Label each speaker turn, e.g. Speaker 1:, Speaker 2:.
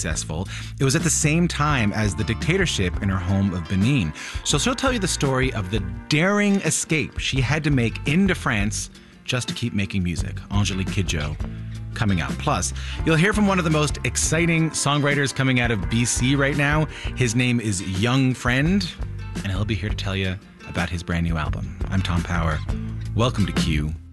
Speaker 1: successful, it was at the same time as the dictatorship in her home of Benin. So she'll tell you the story of the daring escape she had to make into France just to keep making music. Angelique Kidjo coming up. Plus, you'll hear from one of the most exciting songwriters coming out of BC right now. His name is Young Friend, and he'll be here to tell you about his brand new album. I'm Tom Power. Welcome to Q.